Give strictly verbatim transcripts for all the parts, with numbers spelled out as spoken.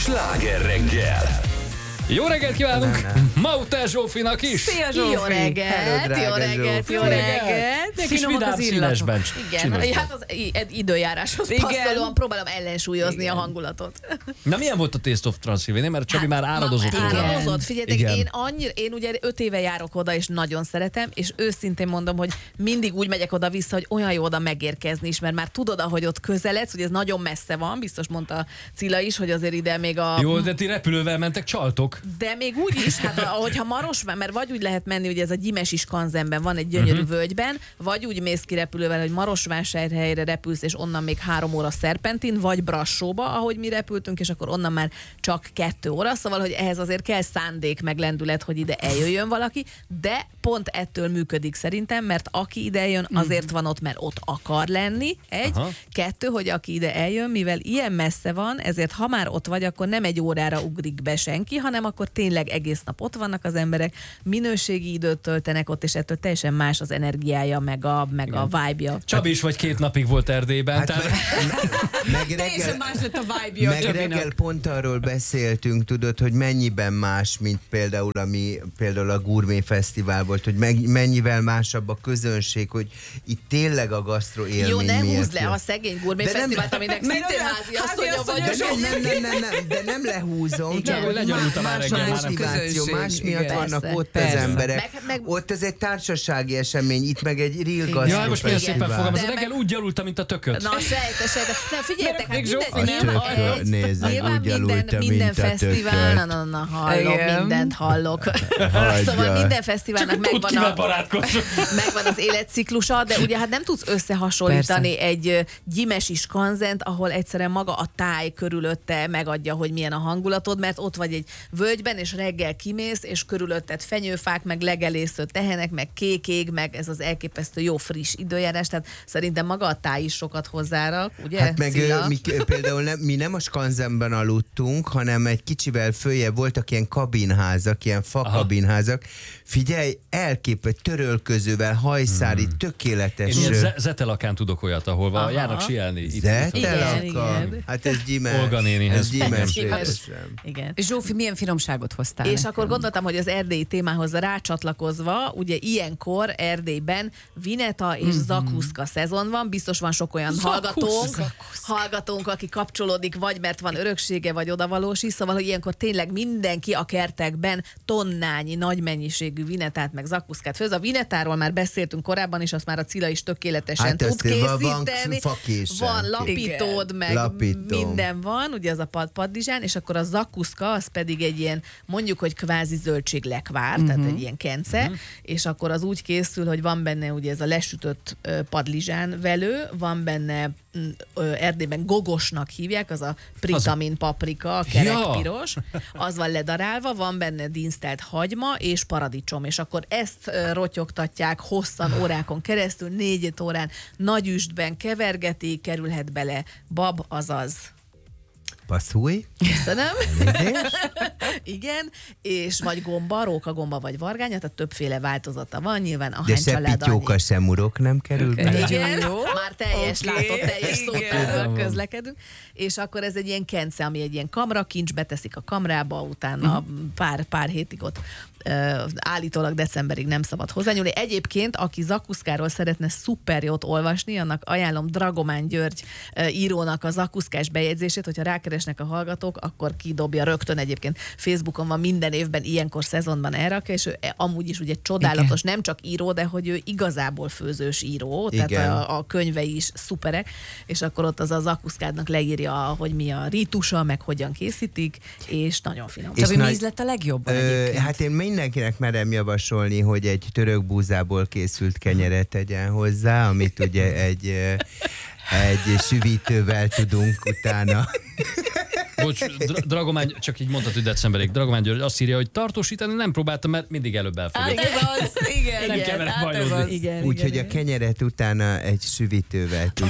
Sláger reggel! Jó reggelt kívánunk Mautár Zsófinak is! Szia Zsófi! Jó reggelt, Hello, jó reggelt, jó reggelt! Egy kis vidám színesben. Igen, hát az időjáráshoz passzolóan próbálom ellensúlyozni a hangulatot. Na milyen volt a Taste of Transylvania? Mert Csabi már áradozott róla. Áradozott, figyeljetek, én annyira, én ugye öt éve járok oda, és nagyon szeretem, és őszintén mondom, hogy mindig úgy megyek oda-vissza, hogy olyan jó oda megérkezni is, mert már tudod, ahogy ott közeledsz, hogy ez nagyon messze van, biztos mondta Cilla is, hogy azért ide még a... Jó, de ti repülővel mentek, csaltok. De még úgy is, hát ahogyha Marosvár, mert vagy úgy lehet menni, hogy ez a Gyimesi skanzenben van egy gyönyörű uh-huh. völgyben, vagy úgy mész ki repülővel, hogy Marosvásárhelyre repülsz, és onnan még három óra Szerpentin, vagy Brassóba, ahogy mi repültünk, és akkor onnan már csak kettő óra, szóval, hogy ehhez azért kell szándék, meg lendület, hogy ide eljöjjön valaki, de pont ettől működik szerintem, mert aki ide eljön, azért van ott, mert ott akar lenni, egy, Aha. kettő, hogy aki ide eljön, mivel ilyen messze van, ezért ha már ott vagy, akkor nem egy órára ugrik be senki, hanem akkor tényleg egész nap ott vannak az emberek, minőségi időt töltenek ott, és ettől teljesen más az energiája, meg a, meg a vibe-ja. Csabi is vagy két napig volt Erdélyben. Hát tehát... meg, meg reggel, más lett a vibe-ja meg reggel pont arról beszéltünk, tudod, hogy mennyiben más, mint például, ami például a Gourmet Fesztivál volt, hogy meg, mennyivel másabb a közönség, hogy itt tényleg a gasztro élmény. Jó, ne húzd le jön. a szegény Gourmet Fesztivált, aminek szintén házi asszonya vagy. Nem, nem, nem, nem, de nem lehúzom. Más a motiváció, más miatt igen, vannak persze, ott persze. Az emberek. Meg, meg... Ott ez egy társasági esemény, itt meg egy real gasztro. Ja, most milyen szépen fogalmaz, az reggel úgy gyalultam, mint a tököt. Na, sejte, sejte. Nem, figyeljetek, hát minden, nyilván minden, minden fesztivál, na, na, na, hallok, mindent hallok. Szóval minden fesztiválnak megvan, a, megvan az életciklusa, de ugye hát nem tudsz összehasonlítani persze. egy gyimesi skanzent, ahol egyszerűen maga a táj körülötte megadja, hogy milyen a hangulatod, mert ott vagy egy völgyben, és reggel kimész, és körülötted fenyőfák, meg legelésző tehenek, meg kék ég, meg ez az elképesztő jó friss időjárás, tehát szerintem maga a táj is sokat hozzárak, ugye? Hát meg mi, például nem, mi nem a skanzenben aludtunk, hanem egy kicsivel följebb voltak ilyen kabinházak, ilyen fakabinházak. Figyelj, elképesztő törölközővel, hajszári, hmm. tökéletes. Én ilyen zetelakán tudok olyat, ahol Aha. járnak sielni. Zetelaka? Hát ez gyimás. Olga nénihez. Ez gyimás. Igen. És Zsófi, milyen finomságot hoztál? És nekem? akkor gondoltam, hogy az erdélyi témához rácsatlakozva, ugye ilyenkor Erdélyben vineta és mm-hmm. zakuszka szezon van, biztos van sok olyan Zakusz, hallgatónk, zakusz. hallgatónk, aki kapcsolódik, vagy mert van öröksége, vagy odavalósi, szóval, hogy ilyenkor tényleg mindenki a kertekben tonnányi, nagy mennyiségű vinetát, meg zakuszkát főz. A vinetáról már beszéltünk korábban, és azt már a Cilla is tökéletesen hát tud készíteni. Van, van lapítód, meg Lapítom. minden van, ugye az a pad padlizsán, és akkor a zakuszka, az pedig egy ilyen, mondjuk, hogy kvázi zöldséglekvár, uh-huh. tehát egy ilyen kence, uh-huh. és akkor az úgy készül, hogy van benne ugye ez a lesütött uh, padlizsán velő, van benne uh, Erdélyben gogosnak hívják, az a pritamin paprika, a kerekpiros, az van ledarálva, van benne dinsztelt hagyma és paradicsom, és akkor ezt uh, rotyogtatják hosszan órákon keresztül, négy-öt órán nagy üstben kevergetik, kerülhet bele bab, azaz passzúj. Köszönöm. Igen, és vagy gomba, rókagomba vagy vargánya, tehát többféle változata van, nyilván ahány család annyi. De se pityóka, se murok nem kerül okay. be. Igen, jó. Már teljes, okay. látod, teljes szótárral közlekedünk. És akkor ez egy ilyen kence, ami egy ilyen kamra, kincs, beteszik a kamrába, utána mm. pár, pár hétig ott uh, állítólag decemberig nem szabad hozzányúlni. Egyébként, aki zakuszkáról szeretne szuper jót olvasni, annak ajánlom Dragomán György uh, írónak a zakuszkás bejegyzését, hogyha rákeresnek a hallgatók, akkor kidobja rögtön. Egyébként Facebookon van minden évben ilyenkor szezonban elrakja, és ő amúgy is ugye csodálatos, igen. nem csak író, de hogy ő igazából főzős író, igen. tehát a, a könyvei is szuperek, és akkor ott az a zakuszkádnak leírja, hogy mi a rítusa, meg hogyan készítik, és nagyon finom. És mi íz lett a legjobb? Ö, hát én mindenkinek merem javasolni, hogy egy török búzából készült kenyeret tegyen hozzá, amit ugye egy, egy süvítővel tudunk utána. Bocs, Dra- Dragomány, csak így mondtad, hogy decemberig. Dragomány György azt írja, hogy tartósítani nem próbáltam, mert mindig előbb elfogyott. Hát ez az, igen. Nem kell vele bajlódni. Úgyhogy a kenyeret utána egy süvítővel tudjuk.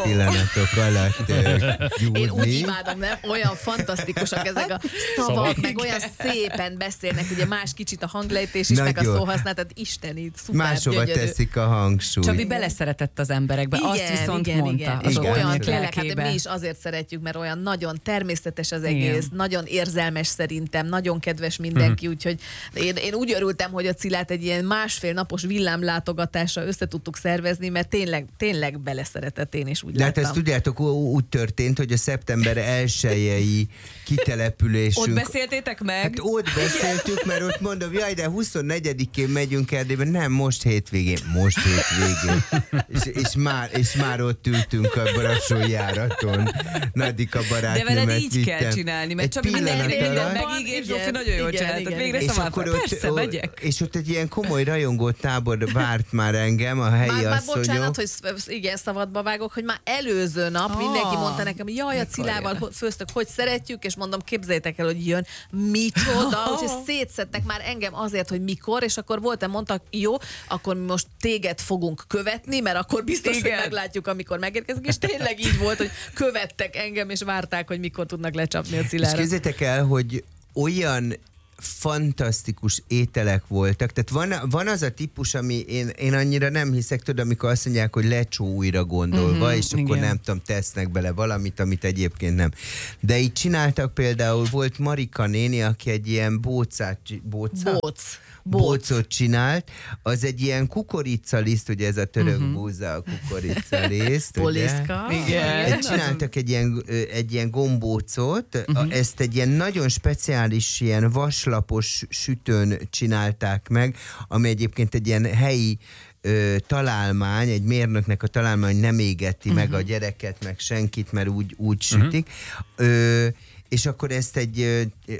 pillanatok alatt gyúrni. Én úgy imádom, nem? Olyan fantasztikusak ezek a szavak, szavak meg olyan szépen beszélnek, ugye más kicsit a hanglejtés is, nagyon. Meg a szóhasználat, tehát isteni, szuper, máshova gyönyörű. Teszik a hangsúly. Csabi beleszeretett az emberekbe, igen, azt viszont igen, mondta. Igen, az és igen, olyan igen. tényleg, hát mi is azért szeretjük, mert olyan nagyon természetes az egész, igen. Nagyon érzelmes szerintem, nagyon kedves mindenki, hmm. úgyhogy én, én úgy örültem, hogy a Cilát egy ilyen másfél napos villámlátogatásra össze tudtuk szervezni, mert tényleg, tényleg beleszeretett, én is úgy de láttam. hát ezt tudjátok, úgy történt, hogy a szeptember elsejei kitelepülésünk... Ott beszéltétek meg? Hát ott beszéltük, mert ott mondom, jaj, de huszonnegyedikén megyünk Erdélybe, nem, most hétvégén, most hétvégén. és, és, már, és már ott ültünk a Brassói járaton. Nadika barátnőmet de veled így vittem. Kell csinálni, mert Csabi minden megígért, Zsófi nagyon jól csináltad. Végre szavát, persze, megyek. És ott egy ilyen komoly rajongó tábor várt már engem, a helyi már, asszonyok. Már bocsánat, hogy igen, szabadba vágok, hogy már előző nap oh. mindenki mondta nekem, jaj, a Cilával főztök, hogy szeretjük, és mondom, képzeljétek el, hogy jön, micsoda, oh. úgyhogy szétszedtek már engem azért, hogy mikor, és akkor voltam, mondtak, jó, akkor mi most téged fogunk követni, mert akkor biztos, igen. hogy meglátjuk, amikor megérkezünk, és tényleg így volt, hogy követtek engem, és várták, hogy mikor tudnak lecsapni a Cilára. És képzeljétek el, hogy olyan fantasztikus ételek voltak. Tehát van, van az a típus, ami én, én annyira nem hiszek, tudod, amikor azt mondják, hogy lecsó újra gondolva, mm-hmm, és igen. akkor nem tudom, tesznek bele valamit, amit egyébként nem. De így csináltak például, volt Marika néni, aki egy ilyen bócát, bóca? Bóc. Bócot csinált, az egy ilyen kukoricaliszt, ugye ez a török uh-huh. búza, a kukoricaliszt. Poliszka. Igen. Csináltak egy ilyen, egy ilyen gombócot, uh-huh. ezt egy ilyen nagyon speciális, ilyen vaslapos sütőn csinálták meg, ami egyébként egy ilyen helyi ö, találmány, egy mérnöknek a találmány nem égeti uh-huh. meg a gyereket, meg senkit, mert úgy, úgy sütik. Uh-huh. Ö, és akkor ezt egy ö,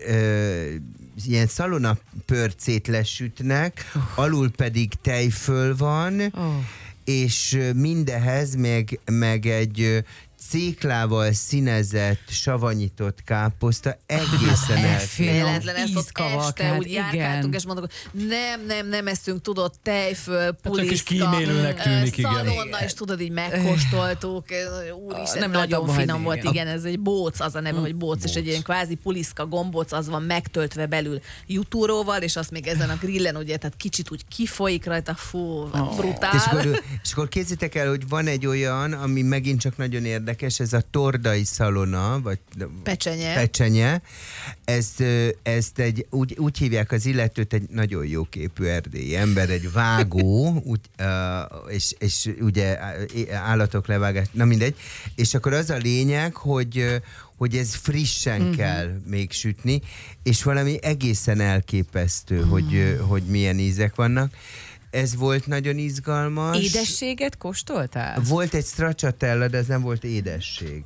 ö, ilyen szalona pörcét lesütnek, uh. alul pedig tejföl van, uh. és mindehez meg, meg egy céklával színezett, savanyított káposzta, egészen elféletlen. Ezt ott este úgy járkáltunk, és mondok, hogy nem, nem, nem eszünk, tudod, tejföl, puliszka, tűnik, szalonna, és tudod, így megkóstoltuk. Úristen, nem nagyon finom volt, igen. igen, ez egy bóc, az a neve, hogy bóc, és egy ilyen kvázi puliszka gombóc, az van megtöltve belül jutúróval, és azt még ezen a grillen, ugye, tehát kicsit úgy kifolyik rajta, fú, oh. brutál. És akkor, és akkor képzeljétek el, hogy van egy olyan, ami megint csak nagyon érdekes, ez a tordai szalona, vagy pecsenye. pecsenye. Ezt, ezt egy, úgy, úgy hívják az illetőt, egy nagyon jóképű erdélyi ember, egy vágó, úgy, uh, és, és ugye állatok levágás, na mindegy. És akkor az a lényeg, hogy hogy ez frissen uh-huh. kell még sütni, és valami egészen elképesztő, uh-huh. hogy, hogy milyen ízek vannak. Ez volt nagyon izgalmas. Édességet kóstoltál? Volt egy stracciatella, de ez nem volt édesség.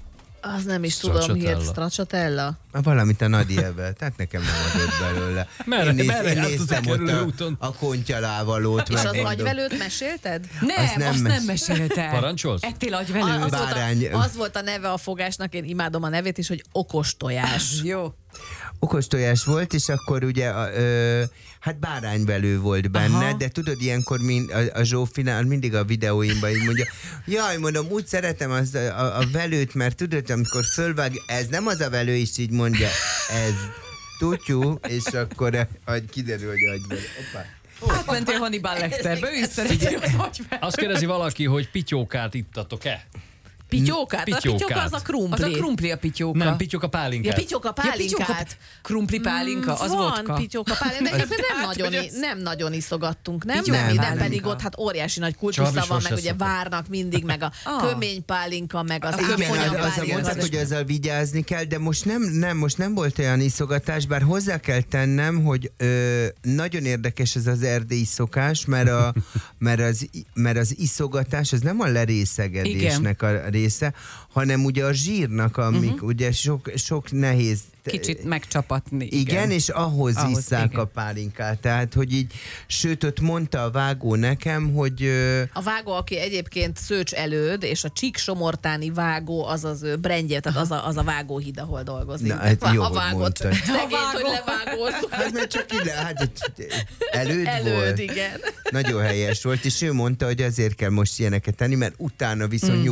Az nem is tudom, miért stracciatella? Valamit a Nadi evett, tehát nekem nem adott belőle. Merre, én néz, merre én néztem ott a, úton. a kontyalával. És az agyvelőt mesélted? Nem, azt nem, azt nem mesélted. Parancsolsz? Ettél agyvelőt? Az, Bárány... az volt a neve a fogásnak, én imádom a nevét is, hogy okos tojás. Jó. Okos tojás volt, és akkor ugye ö, hát bárányvelő volt benne, aha. de tudod, ilyenkor mind, a, a Zsófinál mindig a videóimban így mondja, jaj, mondom, úgy szeretem az, a, a velőt, mert tudod, amikor fölvág, ez nem az a velő, is így mondja, ez tutyú, és akkor hogy kiderül, hogy agyvelő. Opa. Átmentél Hannibal Lecterbe, ő is szereti az agyvelőt. Azt kérdezi valaki, hogy pityókát ittatok-e? Pityókát? A pityóka az a krumpli. Az a krumpli a pityóka. Nem, pityóka pálinkát. Ja, pityóka pálinkát. Ja, krumpli pálinka, az van vodka. Pityóka pálinka, de nem, nagyon, nem nagyon iszogattunk, nem? Nem, nem pedig ott hát óriási nagy kultusza van, meg ugye szokott. Várnak mindig, meg a ah. kömény pálinka, meg az áfonya pálinka. Mondták, hogy azzal vigyázni kell, de most nem, nem, most nem volt olyan iszogatás, bár hozzá kell tennem, hogy ö, nagyon érdekes ez az erdélyi szokás, mert, a, mert, az, mert az iszogatás az nem a lerészegedésnek a része, hanem ugye a zsírnak, amik uh-huh. ugye sok, sok nehéz kicsit megcsapatni. Igen, igen és ahhoz, ahhoz isszák igen. a pálinkát. Tehát, hogy így, sőt, ott mondta a vágó nekem, hogy... A vágó, aki egyébként Szőcs előd, és a Csíksomortáni vágó, az az ő brandje, tehát az a, az a vágóhíd, ahol dolgozik. Na, hát jó, a vágott. Szegényt, hogy levágózunk. Hát mert csak ide, hát előd, előd volt. igen. Nagyon helyes volt, és ő mondta, hogy azért kell most ilyeneket tenni, mert utána viszont mm-hmm. nyugodtan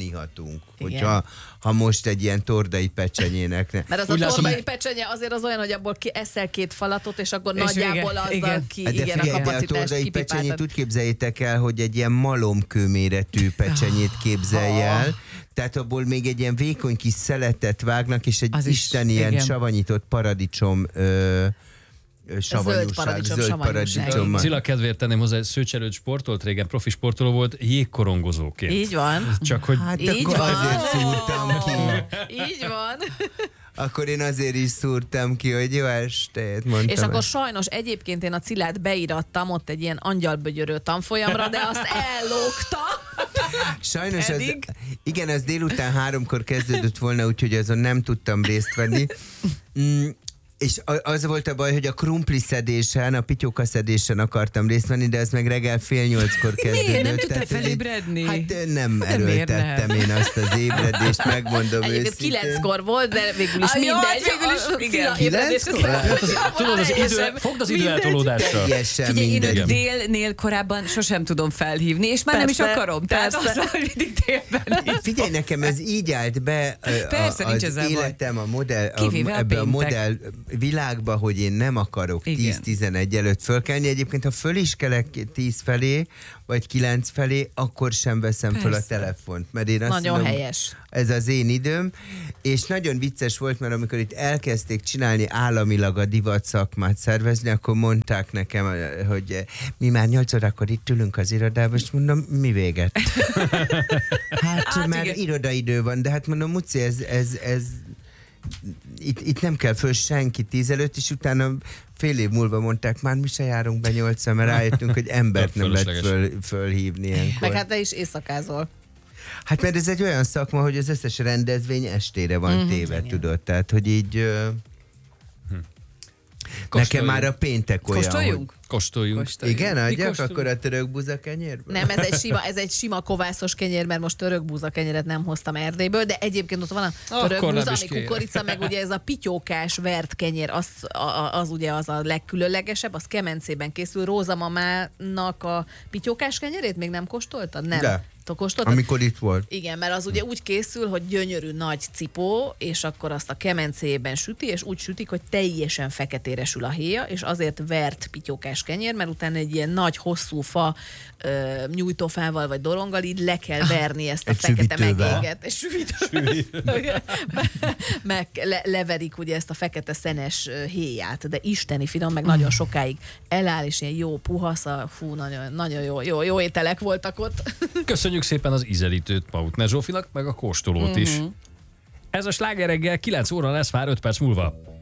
ihatunk. Hogyha ha most egy ilyen tordai pecsenyének... Ne. Mert az úgy a tordai látom, pecsenye azért az olyan, hogy abból ki eszel két falatot, és akkor és nagyjából azzal igen. ki, de igen, figyelj, a kapacitást kipipáltad. A tordai pecsenyét úgy képzeljétek el, hogy egy ilyen malomkő méretű pecsenyét képzelj el, tehát abból még egy ilyen vékony kis szeletet vágnak, és egy az isten is, ilyen igen. savanyított paradicsom ö, savanyúság, zöld paradicsom. Zöld paradicsom. Cilla kedvéért tenném hozzá, Szőcs előtt sportolt, régen profi sportoló volt, jégkorongozóként. Így van. Csak hogy... Hát így akkor van. Azért szúrtam ki. Így van. Akkor én azért is szúrtam ki, hogy jó estét, mondtam. És akkor sajnos egyébként én a Cillát beirattam ott egy ilyen angyalbögyörő tanfolyamra, de azt ellógta. Sajnos az, igen, az délután háromkor kezdődött volna, úgyhogy azon nem tudtam részt venni. Mm. És az volt a baj, hogy a krumpli szedésen, a pityóka szedésen akartam részt venni, de ez meg reggel fél nyolckor kezdődött. Miért nem tudtál felébredni? Hát nem erőltettem én azt az ébredést, megmondom őszintén. Kilenckor volt, de végül is ah, mindegy. Végül is, igen. Kilenckor? Tudod, az idő, fogd az idő eltolódással. Figyelj, én délnél korábban sosem tudom felhívni, és már persze, nem is akarom. Tehát az már mindig délben. Figyelj, nekem ez így állt be persze, a, az életem a modell, a, ebbe a modell világba, hogy én nem akarok tíz-tizenegy előtt fölkelni. Egyébként, ha föl is kelek tíz felé, vagy kilenc felé, akkor sem veszem persze. föl a telefont. Mert én azt nagyon mondom, helyes. Ez az én időm. És nagyon vicces volt, mert amikor itt elkezdték csinálni államilag a divat szakmát szervezni, akkor mondták nekem, hogy mi már nyolc órakor itt ülünk az irodában, és mondom, mi véget? hát, hát már igen. irodaidő van, de hát mondom, Muci, ez, ez, ez Itt, itt nem kell föl senki tíz előtt, és utána fél év múlva mondták, már mi se járunk be nyolcszor, mert rájöttünk, hogy embert nem lehet föl, fölhívni ilyenkor. Meg hát te is éjszakázol. Hát mert ez egy olyan szakma, hogy az összes rendezvény estére van mm-hmm. téve, tudod. Tehát, hogy így... Uh, hm. Nekem már a péntek olyan, Kóstoljunk? Hogy... Kóstoljunk. Kóstoljunk. Igen, adjak akkor a török búza kenyérből? Nem, ez egy sima, ez egy sima kovászos kenyér, mert most török búza kenyeret nem hoztam Erdélyből, de egyébként ott van a török akkor búza, ami kukorica, meg ugye ez a pityókás vert kenyér, az, az ugye az a legkülönlegesebb, az kemencében készül. Róza mamának a pityókás kenyerét még nem kóstoltad? Nem. De. Kóstoltad? Amikor itt volt. Igen, mert az ugye úgy készül, hogy gyönyörű nagy cipó, és akkor azt a kemencében süti, és úgy sütik, hogy teljesen feketére sül a héja, és azért vert pityókás kenyér, mert utána egy ilyen nagy, hosszú fa ö, nyújtófával vagy doronggal így le kell verni ezt a egy fekete megégett. És süvítővel. meg le, leverik ugye ezt a fekete szenes héját, de isteni finom, meg nagyon sokáig eláll, és ilyen jó puhasza, fú, nagyon, nagyon jó, jó, jó ételek voltak ott. Köszönjük szépen az ízelítőt Pautner Zsófinak, meg a kóstolót mm-hmm. is. Ez a Sláger reggel kilenc óra lesz már öt perc múlva.